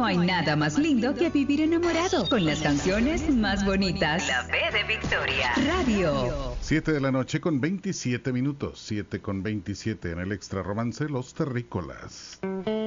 No hay nada más lindo que vivir enamorado con las canciones más bonitas. La B de Victoria. Radio. 7 de la noche con 27 minutos. 7 con 27 en el Extra Romance, Los Terrícolas.